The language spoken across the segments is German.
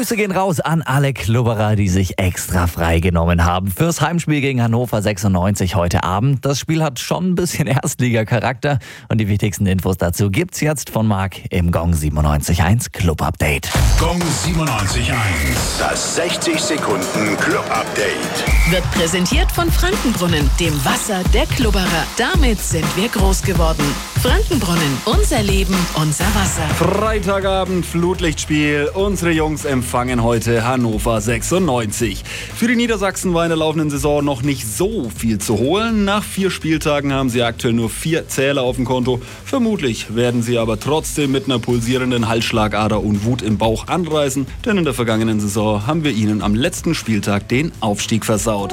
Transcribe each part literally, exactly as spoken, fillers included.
Grüße gehen raus an alle Klubberer, die sich extra freigenommen haben fürs Heimspiel gegen Hannover sechsundneunzig heute Abend. Das Spiel hat schon ein bisschen Erstliga-Charakter und die wichtigsten Infos dazu gibt's jetzt von Marc im Gong siebenundneunzig Komma eins Club Update. Gong siebenundneunzig Komma eins. Das sechzig Sekunden Club Update. Wird präsentiert von Frankenbrunnen, dem Wasser der Klubberer. Damit sind wir groß geworden. Frankenbrunnen, unser Leben, unser Wasser. Freitagabend, Flutlichtspiel. Unsere Jungs empfangen heute Hannover sechsundneunzig. Für die Niedersachsen war in der laufenden Saison noch nicht so viel zu holen. Nach vier Spieltagen haben sie aktuell nur vier Zähler auf dem Konto. Vermutlich werden sie aber trotzdem mit einer pulsierenden Halsschlagader und Wut im Bauch anreisen. Denn in der vergangenen Saison haben wir ihnen am letzten Spieltag den Aufstieg versaut.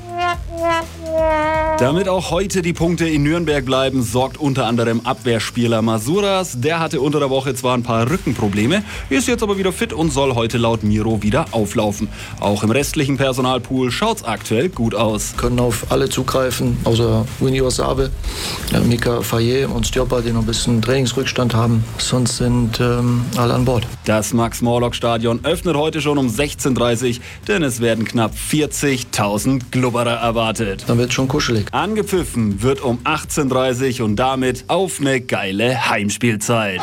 Damit auch heute die Punkte in Nürnberg bleiben, sorgt unter anderem Abwehrspieler Masuras. Der hatte unter der Woche zwar ein paar Rückenprobleme, ist jetzt aber wieder fit und soll heute laut Miro wieder auflaufen. Auch im restlichen Personalpool schaut's aktuell gut aus. Können auf alle zugreifen, außer Winnie Wasabe, Mika Fayet und Stjopa, die noch ein bisschen Trainingsrückstand haben. Sonst sind ähm, alle an Bord. Das Max-Morlock-Stadion öffnet heute schon um sechzehn Uhr dreißig, denn es werden knapp vierzigtausend Glubberer erwartet. Dann wird schon kuschelig. Angepfiffen wird um achtzehn Uhr dreißig und damit auf eine geile Heimspielzeit.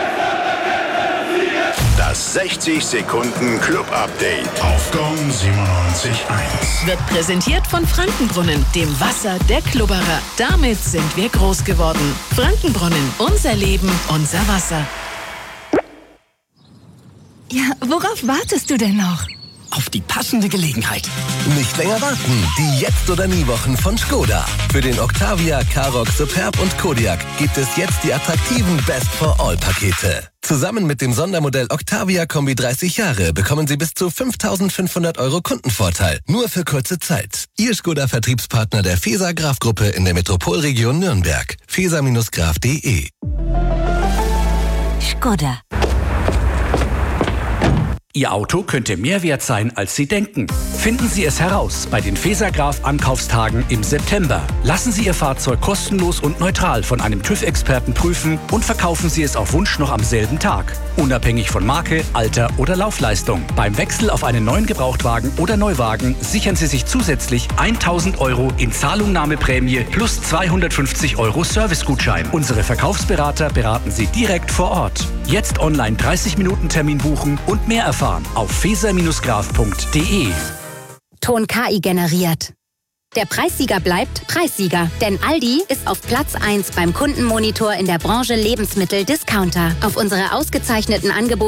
Das sechzig Sekunden Club Update auf Gong siebenundneunzig Komma eins. Wird präsentiert von Frankenbrunnen, dem Wasser der Klubberer. Damit sind wir groß geworden. Frankenbrunnen, unser Leben, unser Wasser. Ja, worauf wartest du denn noch? Auf die passende Gelegenheit. Nicht länger warten. Die Jetzt- oder Nie-Wochen von Skoda. Für den Octavia, Karoq, Superb und Kodiaq gibt es jetzt die attraktiven Best-for-All-Pakete. Zusammen mit dem Sondermodell Octavia Kombi dreißig Jahre bekommen Sie bis zu fünftausendfünfhundert Euro Kundenvorteil. Nur für kurze Zeit. Ihr Skoda-Vertriebspartner der Feser-Graf-Gruppe in der Metropolregion Nürnberg. feser Graf punkt de. Skoda. Ihr Auto könnte mehr wert sein, als Sie denken. Finden Sie es heraus bei den Feser-Graf Ankaufstagen im September. Lassen Sie Ihr Fahrzeug kostenlos und neutral von einem TÜV-Experten prüfen und verkaufen Sie es auf Wunsch noch am selben Tag. Unabhängig von Marke, Alter oder Laufleistung. Beim Wechsel auf einen neuen Gebrauchtwagen oder Neuwagen sichern Sie sich zusätzlich tausend Euro in Zahlungnahmeprämie plus zweihundertfünfzig Euro Servicegutschein. Unsere Verkaufsberater beraten Sie direkt vor Ort. Jetzt online dreißig Minuten Termin buchen und mehr erfahren auf feser Graf punkt de. Ton K I generiert. Der Preissieger bleibt Preissieger, denn Aldi ist auf Platz eins beim Kundenmonitor in der Branche Lebensmittel-Discounter. Auf unsere ausgezeichneten Angebote